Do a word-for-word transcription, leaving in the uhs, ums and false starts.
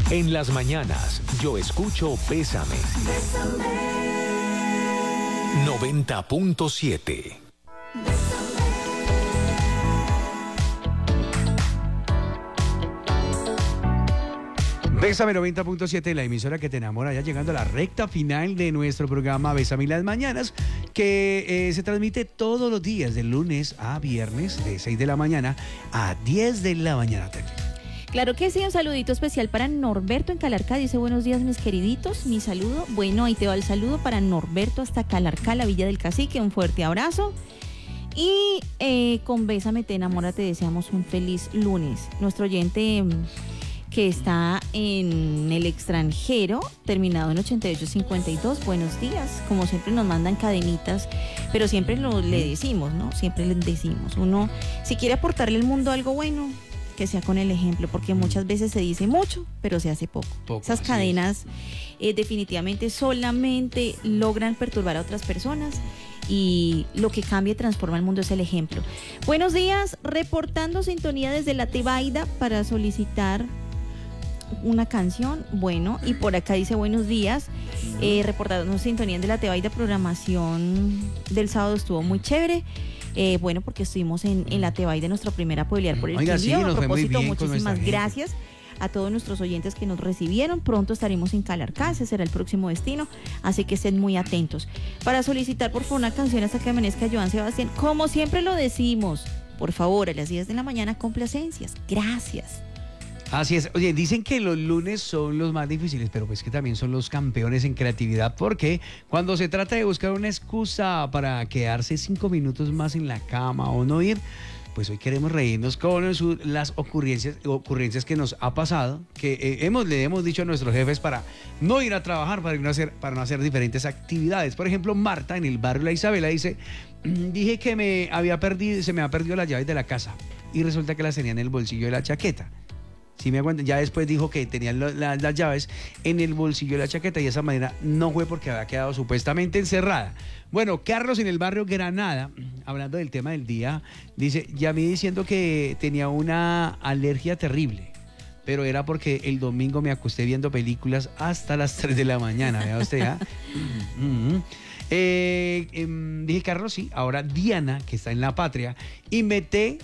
En las mañanas, yo escucho Bésame. noventa punto siete. Bésame noventa punto siete, la emisora que te enamora, ya llegando a la recta final de nuestro programa Bésame las mañanas, que eh, se transmite todos los días, de lunes a viernes, de seis de la mañana a diez de la mañana. Claro que sí, un saludito especial para Norberto en Calarcá. Dice, buenos días, mis queriditos, mi saludo. Bueno, ahí te va el saludo para Norberto hasta Calarcá, la Villa del Cacique. Un fuerte abrazo. Y eh, con Bésame te enamora te deseamos un feliz lunes. Nuestro oyente que está en el extranjero, terminado en ochenta y ocho cincuenta y dos, buenos días. Como siempre nos mandan cadenitas, pero siempre lo, le decimos, ¿no? Siempre le decimos. Uno, si quiere aportarle al mundo algo bueno, que sea con el ejemplo, porque muchas veces se dice mucho, pero se hace poco. poco Esas cadenas eh, definitivamente solamente logran perturbar a otras personas, y lo que cambia y transforma el mundo es el ejemplo. Buenos días, reportando sintonía desde la Tebaida para solicitar una canción. Bueno, y por acá dice buenos días, eh, reportando sintonía de la Tebaida, programación del sábado estuvo muy chévere. Eh, bueno, porque estuvimos en, en la Tebaida, nuestra primera pueblear por el Oiga, Quindío. sí, a nos fue muy propósito, bien con muchísimas nuestra gracias a todos nuestros oyentes que nos recibieron. Pronto estaremos en Calarcá, ese será el próximo destino, así que estén muy atentos. Para solicitar por favor una canción hasta que amanezca Joan Sebastián, como siempre lo decimos, por favor, a las diez de la mañana, complacencias. Gracias. Así es. Oye, dicen que los lunes son los más difíciles, pero pues que también son los campeones en creatividad, porque cuando se trata de buscar una excusa para quedarse cinco minutos más en la cama o no ir, pues hoy queremos reírnos con su, las ocurrencias, ocurrencias que nos ha pasado, que eh, hemos, le hemos dicho a nuestros jefes para no ir a trabajar, para no hacer, para no hacer diferentes actividades. Por ejemplo, Marta, en el barrio La Isabela, dice, dije que me había perdido, se me había perdido las llaves de la casa, y resulta que las tenía en el bolsillo de la chaqueta. Si me aguantan, ya después dijo que tenía lo, la, las llaves en el bolsillo de la chaqueta, y de esa manera no fue porque había quedado supuestamente encerrada. Bueno, Carlos en el barrio Granada, hablando del tema del día, dice, ya me diciendo que tenía una alergia terrible, pero era porque el domingo me acosté viendo películas hasta las tres de la mañana, vea usted, ¿ah? uh-huh. Eh, eh, dije Carlos, sí. Ahora Diana, que está en La Patria, inventé